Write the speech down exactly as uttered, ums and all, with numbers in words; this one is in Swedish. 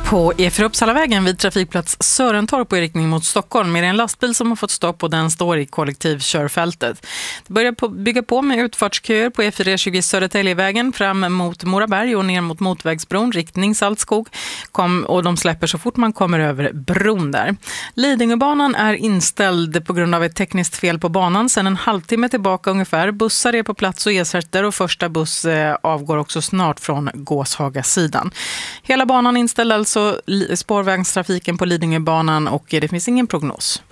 På E fyra Uppsalavägen vid trafikplats Sörentorp i riktning mot Stockholm är det en lastbil som har fått stopp och den står i kollektivkörfältet. Det börjar på, bygga på med utfartsköer på E fyra tjugo Södertäljevägen fram mot Moraberg och ner mot Motvägsbron, riktning Saltskog. Kom, och de släpper så fort man kommer över bron där. Lidingöbanan är inställd på grund av ett tekniskt fel på banan sedan en halvtimme tillbaka ungefär. Bussar är på plats och ersätter och första buss eh, avgår också snart från Gåshaga-sidan. Hela banan inställd alltså spårvagnstrafiken på Lidingöbanan och det finns ingen prognos.